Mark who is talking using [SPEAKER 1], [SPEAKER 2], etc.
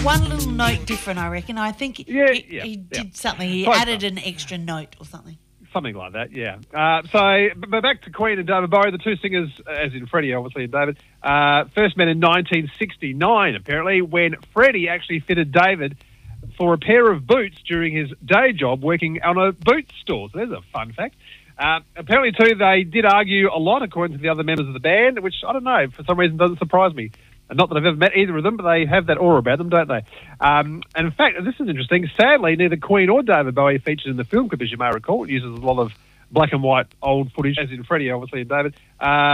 [SPEAKER 1] one little note different, I reckon. I think he did something. He added an extra note or something.
[SPEAKER 2] Something like that, yeah. But back to Queen and David Bowie, the two singers, as in Freddie, obviously, and David, first met in 1969, apparently, when Freddie actually fitted David for a pair of boots during his day job working on a boot store. So there's a fun fact. Apparently, too, they did argue a lot, according to the other members of the band, which, I don't know, for some reason doesn't surprise me. And not that I've ever met either of them, but they have that aura about them, don't they? And in fact, this is interesting. Sadly, neither Queen or David Bowie featured in the film clip, as you may recall. It uses a lot of black and white old footage, as in Freddie, obviously, and David.